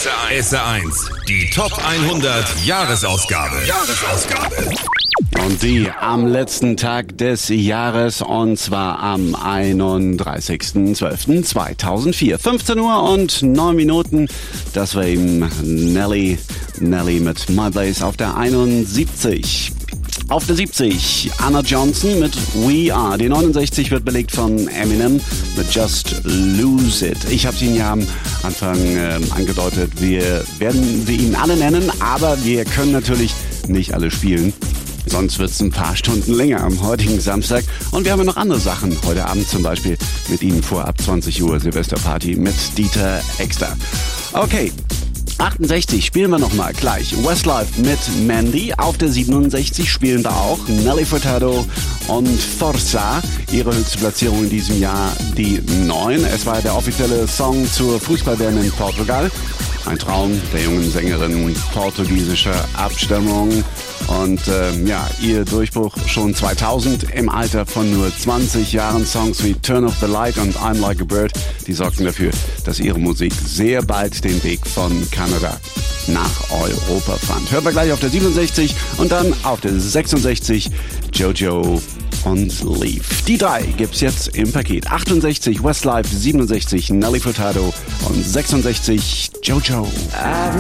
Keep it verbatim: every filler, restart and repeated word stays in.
S R eins, die Top hundert Jahresausgabe. Jahresausgabe. Und die am letzten Tag des Jahres, und zwar am einunddreißigsten zwölften zweitausendvier. fünfzehn Uhr und neun Minuten. Das war eben Nelly. Nelly mit My Place auf der einundsiebzig. Auf der siebzig Anna Johnson mit We Are. Die neunundsechzig wird belegt von Eminem mit Just Lose It. Ich habe ihn ja am Anfang äh, angedeutet. Wir werden sie ihn alle nennen, aber wir können natürlich nicht alle spielen. Sonst wird es ein paar Stunden länger am heutigen Samstag. Und wir haben ja noch andere Sachen. Heute Abend zum Beispiel mit Ihnen vor ab zwanzig Uhr Silvesterparty mit Dieter Exter. Okay. achtundsechzig spielen wir nochmal gleich. Westlife mit Mandy. Auf der siebenundsechzig spielen wir auch Nelly Furtado und Forza. Ihre höchste Platzierung in diesem Jahr die neun. Es war der offizielle Song zur Fußball-W M in Portugal. Ein Traum der jungen Sängerin portugiesischer Abstammung. Und äh, ja, ihr Durchbruch schon zweitausend im Alter von nur zwanzig Jahren. Songs wie Turn Off the Light und I'm Like a Bird, die sorgten dafür, dass ihre Musik sehr bald den Weg von Kanada nach Europa fand. Hören wir gleich auf der siebenundsechzig und dann auf der sechsundsechzig Jojo und Leaf. Die drei gibt's jetzt im Paket. achtundsechzig Westlife, siebenundsechzig Nelly Furtado und sechsundsechzig Jojo.